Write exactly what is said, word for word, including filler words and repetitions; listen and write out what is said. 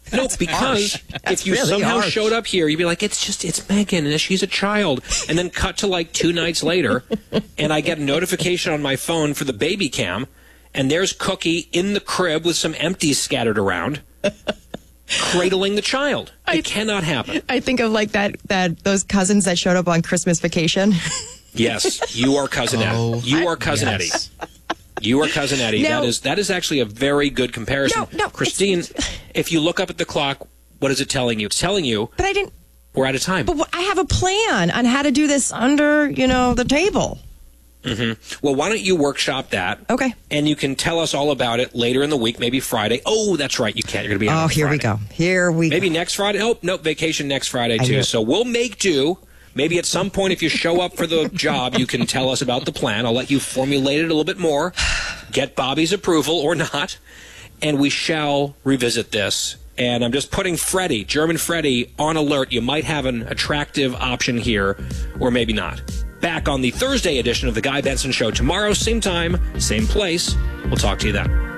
No, because if you really somehow harsh. showed up here, you'd be like, it's just, it's Megan, and she's a child. And then cut to like two nights later, and I get a notification on my phone for the baby cam, and there's Cookie in the crib with some empties scattered around, cradling the child. It I, cannot happen. I think of like that, that those cousins that showed up on Christmas Vacation. Yes, you are Cousin Oh, Eddie. You are Cousin yes. Eddie. You are Cousin Eddie. Now- that is that is actually a very good comparison. No, no, Christine, it's- if you look up at the clock, what is it telling you? It's telling you But I didn't. we're out of time. But I have a plan on how to do this under, you know, the table. Well, why don't you workshop that? Okay. And you can tell us all about it later in the week, maybe Friday. Oh, that's right. You can't. You're going to be out Oh, on here we Friday. go. Here we Maybe go. next Friday. Oh, no, vacation next Friday, I too. knew. So we'll make do. Maybe at some point, if you show up for the job, you can tell us about the plan. I'll let you formulate it a little bit more, get Bobby's approval or not, and we shall revisit this. And I'm just putting Freddie, German Freddie, on alert. You might have an attractive option here, or maybe not. Back on the Thursday edition of The Guy Benson Show tomorrow, same time, same place. We'll talk to you then.